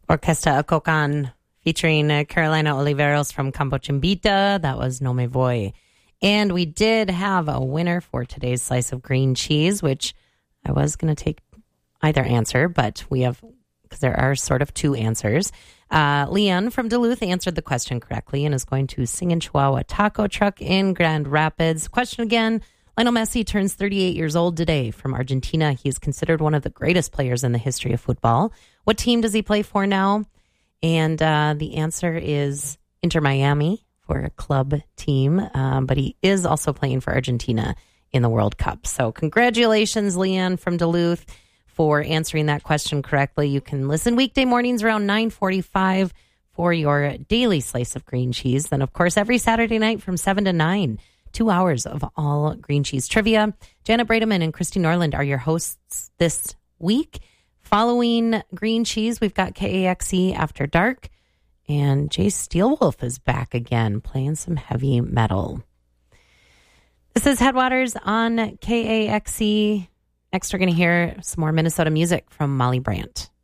Orquesta Acocan featuring Carolina Oliveros from Campo Chimbita. That was No Me Voy. And we did have a winner for today's slice of green cheese, which I was going to take either answer, but we have, because there are sort of two answers. Leon from Duluth answered the question correctly and is going to sing in Chihuahua Taco Truck in Grand Rapids. Question again. Lionel Messi turns 38 years old today. From Argentina, he is considered one of the greatest players in the history of football. What team does he play for now? And the answer is Inter Miami for a club team, but he is also playing for Argentina in the World Cup. So congratulations, Leon from Duluth, for answering that question correctly. You can listen weekday mornings around 9:45 for your daily slice of green cheese. Then, of course, every Saturday night from 7 to 9, 2 hours of all green cheese trivia. Janet Brademan and Christy Norland are your hosts this week. Following green cheese, we've got KAXE After Dark. And Jay Steelwolf is back again, playing some heavy metal. This is Headwaters on KAXE. Next, we're going to hear some more Minnesota music from Molly Brandt.